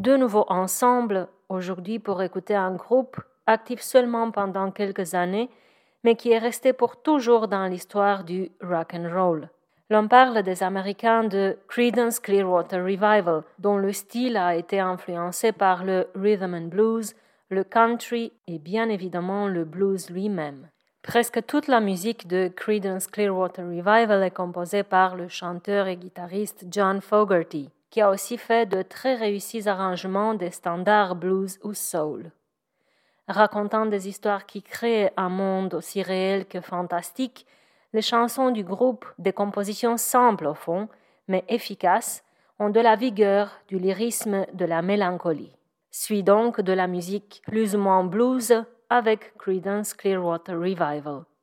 de nouveau ensemble aujourd'hui pour écouter un groupe actif seulement pendant quelques années, mais qui est resté pour toujours dans l'histoire du rock and roll. L'on parle des Américains de Creedence Clearwater Revival, dont le style a été influencé par le rhythm and blues, le country et bien évidemment le blues lui-même. Presque toute la musique de Creedence Clearwater Revival est composée par le chanteur et guitariste John Fogerty, qui a aussi fait de très réussis arrangements des standards blues ou soul. Racontant des histoires qui créent un monde aussi réel que fantastique, les chansons du groupe, des compositions simples au fond, mais efficaces, ont de la vigueur, du lyrisme, de la mélancolie. Suit donc de la musique plus ou moins blues avec Creedence Clearwater Revival.